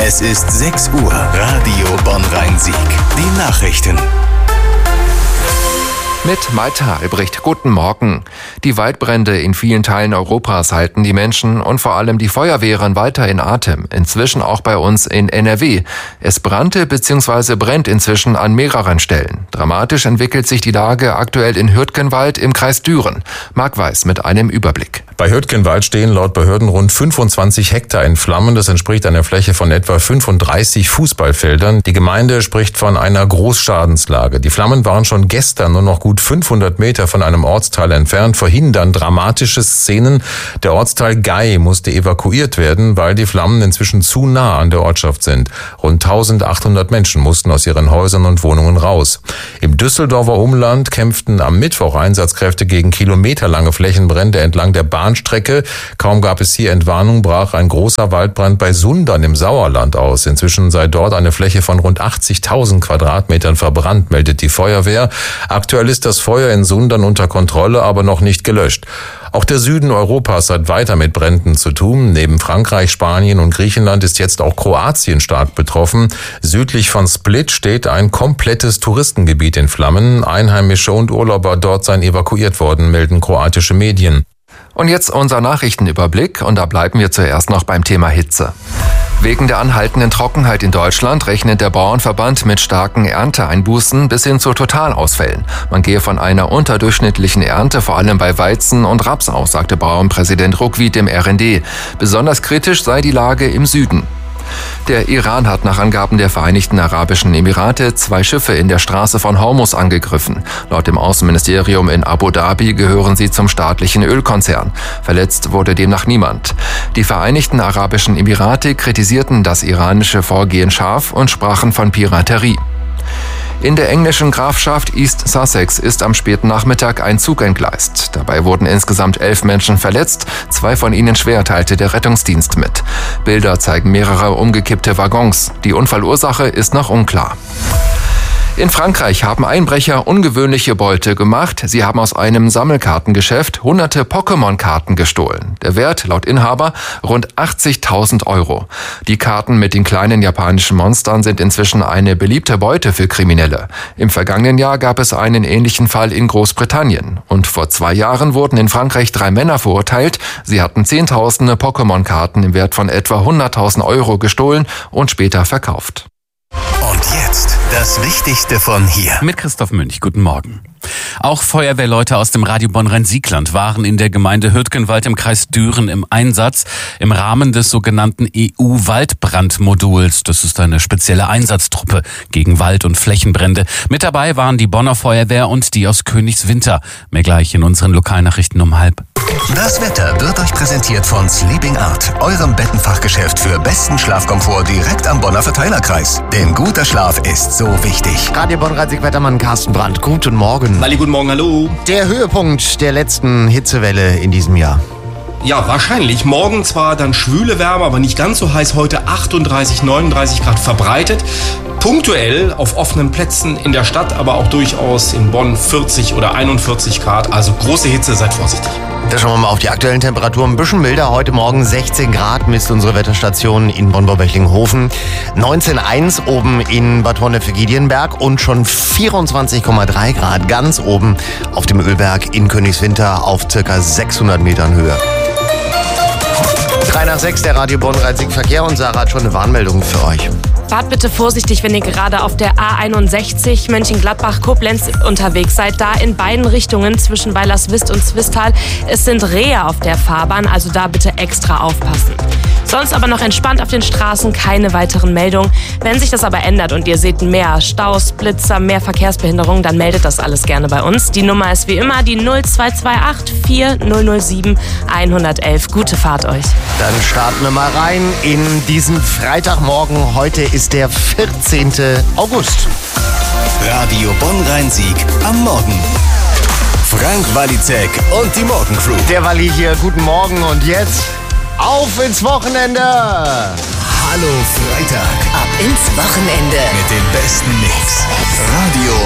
Es ist 6 Uhr. Radio Bonn-Rhein-Sieg. Die Nachrichten. Mit Malte Albrecht. Guten Morgen. Die Waldbrände in vielen Teilen Europas halten die Menschen und vor allem die Feuerwehren weiter in Atem. Inzwischen auch bei uns in NRW. Es brannte bzw. brennt inzwischen an mehreren Stellen. Dramatisch entwickelt sich die Lage aktuell in Hürtgenwald im Kreis Düren. Marc Weiß mit einem Überblick. Bei Hürtgenwald stehen laut Behörden rund 25 Hektar in Flammen. Das entspricht einer Fläche von etwa 35 Fußballfeldern. Die Gemeinde spricht von einer Großschadenslage. Die Flammen waren schon gestern nur noch gut 500 Meter von einem Ortsteil entfernt, verhindern dramatische Szenen. Der Ortsteil Gei musste evakuiert werden, weil die Flammen inzwischen zu nah an der Ortschaft sind. Rund 1800 Menschen mussten aus ihren Häusern und Wohnungen raus. Im Düsseldorfer Umland kämpften am Mittwoch Einsatzkräfte gegen kilometerlange Flächenbrände entlang der Bahnstrecke. Kaum gab es hier Entwarnung, brach ein großer Waldbrand bei Sundern im Sauerland aus. Inzwischen sei dort eine Fläche von rund 80.000 Quadratmetern verbrannt, meldet die Feuerwehr. Aktuell ist das Feuer in Sundern unter Kontrolle, aber noch nicht gelöscht. Auch der Süden Europas hat weiter mit Bränden zu tun. Neben Frankreich, Spanien und Griechenland ist jetzt auch Kroatien stark betroffen. Südlich von Split steht ein komplettes Touristengebiet in Flammen. Einheimische und Urlauber dort seien evakuiert worden, melden kroatische Medien. Und jetzt unser Nachrichtenüberblick und da bleiben wir zuerst noch beim Thema Hitze. Wegen der anhaltenden Trockenheit in Deutschland rechnet der Bauernverband mit starken Ernteeinbußen bis hin zu Totalausfällen. Man gehe von einer unterdurchschnittlichen Ernte vor allem bei Weizen und Raps aus, sagte Bauernpräsident Ruckwied im RND. Besonders kritisch sei die Lage im Süden. Der Iran hat nach Angaben der Vereinigten Arabischen Emirate 2 Schiffe in der Straße von Hormuz angegriffen. Laut dem Außenministerium in Abu Dhabi gehören sie zum staatlichen Ölkonzern. Verletzt wurde demnach niemand. Die Vereinigten Arabischen Emirate kritisierten das iranische Vorgehen scharf und sprachen von Piraterie. In der englischen Grafschaft East Sussex ist am späten Nachmittag ein Zug entgleist. Dabei wurden insgesamt 11 Menschen verletzt, 2 von ihnen schwer, teilte der Rettungsdienst mit. Bilder zeigen mehrere umgekippte Waggons. Die Unfallursache ist noch unklar. In Frankreich haben Einbrecher ungewöhnliche Beute gemacht. Sie haben aus einem Sammelkartengeschäft hunderte Pokémon-Karten gestohlen. Der Wert, laut Inhaber, rund 80.000 €. Die Karten mit den kleinen japanischen Monstern sind inzwischen eine beliebte Beute für Kriminelle. Im vergangenen Jahr gab es einen ähnlichen Fall in Großbritannien. Und vor 2 Jahren wurden in Frankreich 3 Männer verurteilt. Sie hatten Zehntausende Pokémon-Karten im Wert von etwa 100.000 € gestohlen und später verkauft. Und jetzt das Wichtigste von hier. Mit Christoph Münch, guten Morgen. Auch Feuerwehrleute aus dem Radio Bonn-Rhein-Sieg-Land waren in der Gemeinde Hürtgenwald im Kreis Düren im Einsatz im Rahmen des sogenannten EU-Waldbrandmoduls. Das ist eine spezielle Einsatztruppe gegen Wald- und Flächenbrände. Mit dabei waren die Bonner Feuerwehr und die aus Königswinter. Mehr gleich in unseren Lokalnachrichten um 12:30. Das Wetter wird euch präsentiert von Sleeping Art, eurem Bettenfachgeschäft für besten Schlafkomfort direkt am Bonner Verteilerkreis. Denn guter Schlaf ist so wichtig. Radio Bonn-Rhein-Sieg-Wettermann Carsten Brandt, guten Morgen. Mali, guten Morgen, hallo. Der Höhepunkt der letzten Hitzewelle in diesem Jahr. Ja, wahrscheinlich. Morgen zwar dann schwüle Wärme, aber nicht ganz so heiß. Heute 38, 39 Grad verbreitet. Punktuell auf offenen Plätzen in der Stadt, aber auch durchaus in Bonn 40 oder 41 Grad. Also große Hitze, seid vorsichtig. Da schauen wir mal auf die aktuellen Temperaturen. Ein bisschen milder. Heute Morgen 16 Grad misst unsere Wetterstation in Bonn-Bauberchlinghofen. 19,1 oben in Bad Honnef-Giedienberg und schon 24,3 Grad ganz oben auf dem Ölberg in Königswinter auf ca. 600 Metern Höhe. 3 nach 6, der Radio Bonn-Rhein-Sieg-Verkehr, und Sarah hat schon eine Warnmeldung für euch. Fahrt bitte vorsichtig, wenn ihr gerade auf der A61 Mönchengladbach-Koblenz unterwegs seid. Da in beiden Richtungen zwischen Weilerswist und Zwistal. Es sind Rehe auf der Fahrbahn, also da bitte extra aufpassen. Sonst aber noch entspannt auf den Straßen, keine weiteren Meldungen. Wenn sich das aber ändert und ihr seht mehr Staus, Blitzer, mehr Verkehrsbehinderungen, dann meldet das alles gerne bei uns. Die Nummer ist wie immer die 0228 4007 111. Gute Fahrt euch. Dann starten wir mal rein in diesen Freitagmorgen. Heute ist der 14. August. Radio Bonn-Rhein-Sieg am Morgen. Frank Walizek und die Morgencrew. Der Walli hier, guten Morgen und jetzt auf ins Wochenende. Hallo Freitag Ab ins Wochenende. mit dem besten Mix. Radio